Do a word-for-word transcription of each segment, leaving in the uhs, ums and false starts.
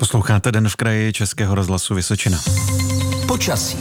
Posloucháte Den v kraji Českého rozhlasu Vysočina. Počasí.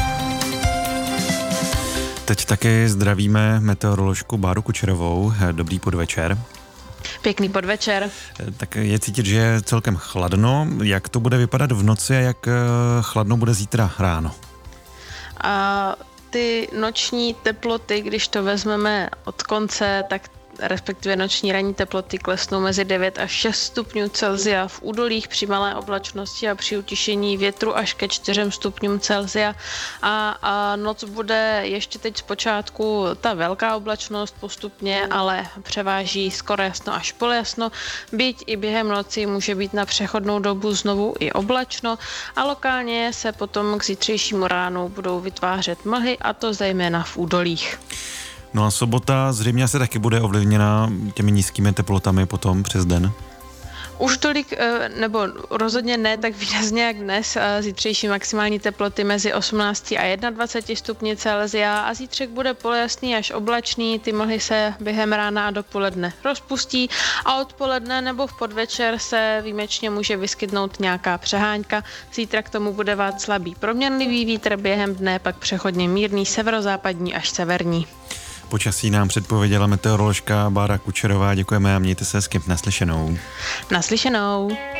Teď taky zdravíme meteoroložku Báru Kučerovou. Dobrý podvečer. Pěkný podvečer. Tak je cítit, že je celkem chladno. Jak to bude vypadat v noci a jak chladno bude zítra ráno? A ty noční teploty, když to vezmeme od konce, tak respektive noční ranní teploty klesnou mezi devět až šest stupňů Celsia v údolích při malé oblačnosti a při utišení větru až ke čtyřem stupňům Celsia. A, a noc bude ještě teď zpočátku ta velká oblačnost postupně, ale převáží skoro jasno až polojasno. Byť i během noci může být na přechodnou dobu znovu i oblačno a lokálně se potom k zítřejšímu ránu budou vytvářet mlhy, a to zejména v údolích. No a sobota zřejmě se taky bude ovlivněna těmi nízkými teplotami potom přes den? Už tolik, nebo rozhodně ne tak výrazně jak dnes. Zítřejší maximální teploty mezi osmnáct a dvacet jedna stupni Celsia a zítřek bude polojasný až oblačný. Ty mlhy se během rána a dopoledne rozpustí a odpoledne nebo v podvečer se výjimečně může vyskytnout nějaká přehánka. Zítra k tomu bude vát slabý proměnlivý vítr, během dne pak přechodně mírný severozápadní až severní. Počasí nám předpověděla meteoroložka Bára Kučerová. Děkujeme a mějte se hezky. Naslyšenou. Naslyšenou.